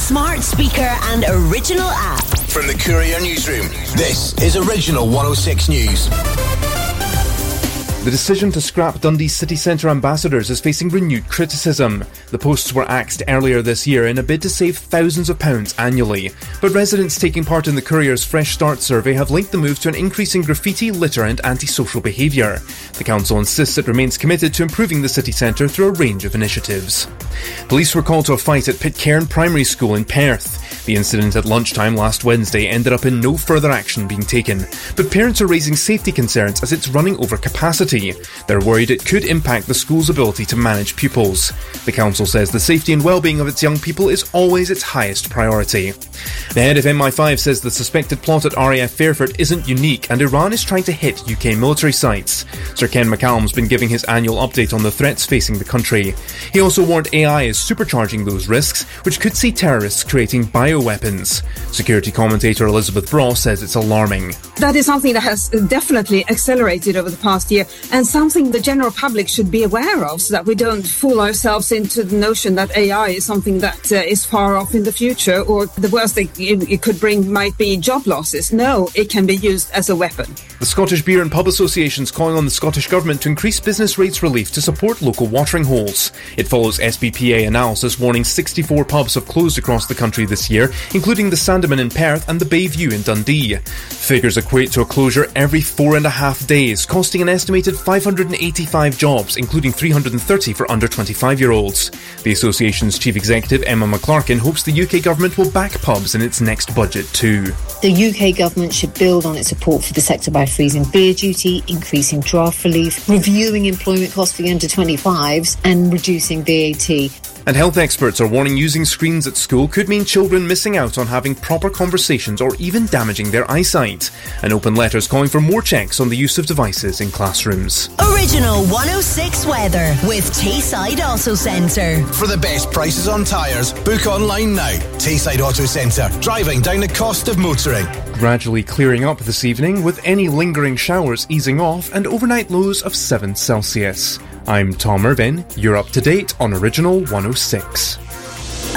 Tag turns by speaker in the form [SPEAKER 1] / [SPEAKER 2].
[SPEAKER 1] smart speaker and Original app.
[SPEAKER 2] From the Courier Newsroom, this is Original 106 News.
[SPEAKER 3] The decision to scrap Dundee city centre ambassadors is facing renewed criticism. The posts were axed earlier this year in a bid to save thousands of pounds annually. But residents taking part in the Courier's Fresh Start survey have linked the move to an increase in graffiti, litter and antisocial behaviour. The council insists it remains committed to improving the city centre through a range of initiatives. Police were called to a fight at Pitcairn Primary School in Perth. The incident at lunchtime last Wednesday ended up in no further action being taken. But parents are raising safety concerns as it's running over capacity. They're worried it could impact the school's ability to manage pupils. The council says the safety and well-being of its young people is always its highest priority. The head of MI5 says the suspected plot at RAF Fairford isn't unique and Iran is trying to hit UK military sites. Sir Ken McCallum's been giving his annual update on the threats facing the country. He also warned AI is supercharging those risks, which could see terrorists creating bioweapons. Security commentator Elizabeth Braw says it's alarming.
[SPEAKER 4] That is something that has definitely accelerated over the past year and something the general public should be aware of so that we don't fool ourselves into the notion that AI is something that is far off in the future or the worst thing it could bring might be job losses. No, it can be used as a weapon.
[SPEAKER 3] The Scottish Beer and Pub Association is calling on the Scottish Government to increase business rates relief to support local watering holes. It follows SBPA analysis warning 64 pubs have closed across the country this year, including the Sandeman in Perth and the Bayview in Dundee. Figures equate to a closure every 4.5 days, costing an estimated 585 jobs, including 330 for under 25-year-olds. The association's chief executive, Emma McClarkin, hopes the UK government will back pubs in its next budget too.
[SPEAKER 5] The UK government should build on its support for the sector by freezing beer duty, increasing draft relief, reviewing employment costs for the under-25s and reducing VAT.
[SPEAKER 3] And health experts are warning using screens at school could mean children missing out on having proper conversations or even damaging their eyesight. An open letter is calling for more checks on the use of devices in classrooms.
[SPEAKER 1] Original 106 weather with Tayside Auto Centre.
[SPEAKER 2] For the best prices on tyres, book online now. Tayside Auto Centre, driving down the cost of motoring.
[SPEAKER 3] Gradually clearing up this evening with any lingering showers easing off and overnight lows of 7 Celsius. I'm Tom Irvin. You're up to date on Original 106.